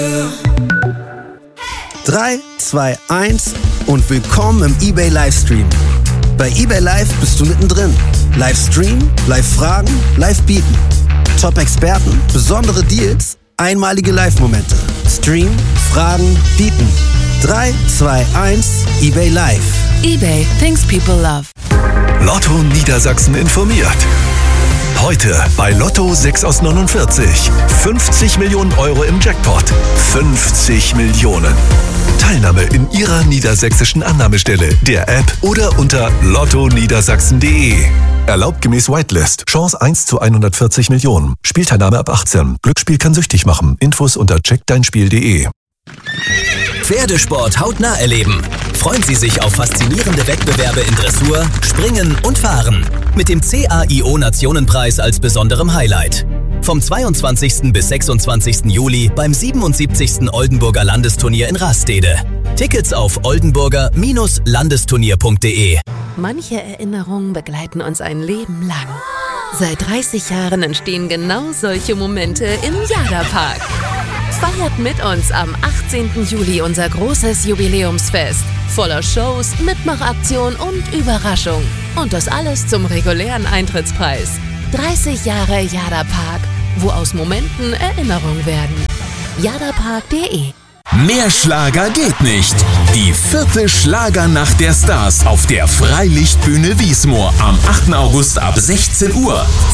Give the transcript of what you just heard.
3, 2, 1 und willkommen im eBay Livestream. Bei eBay Live bist du mittendrin. Livestream, Live-Fragen, Live-Bieten. Top-Experten, besondere Deals, einmalige Live-Momente. Stream, Fragen, Bieten. 3, 2, 1, eBay Live. eBay, things people love. Lotto Niedersachsen informiert. Heute bei Lotto 6 aus 49. 50 Millionen Euro im Jackpot. 50 Millionen. Teilnahme in Ihrer niedersächsischen Annahmestelle, der App oder unter lottoniedersachsen.de. Erlaubt gemäß Whitelist. Chance 1 zu 140 Millionen. Spielteilnahme ab 18. Glücksspiel kann süchtig machen. Infos unter checkdeinspiel.de. Pferdesport hautnah erleben. Freuen Sie sich auf faszinierende Wettbewerbe in Dressur, Springen und Fahren. Mit dem CAIO-Nationenpreis als besonderem Highlight. Vom 22. bis 26. Juli beim 77. Oldenburger Landesturnier in Rastede. Tickets auf oldenburger-landesturnier.de. Manche Erinnerungen begleiten uns ein Leben lang. Seit 30 Jahren entstehen genau solche Momente im Jada-Park. Feiert mit uns am 18. Juli unser großes Jubiläumsfest. Voller Shows, Mitmachaktion und Überraschung. Und das alles zum regulären Eintrittspreis. 30 Jahre Jada-Park, wo aus Momenten Erinnerungen werden. jadapark.de. Mehr Schlager geht nicht. Die 4. Schlagernacht der Stars auf der Freilichtbühne Wiesmoor am 8. August ab 16 Uhr.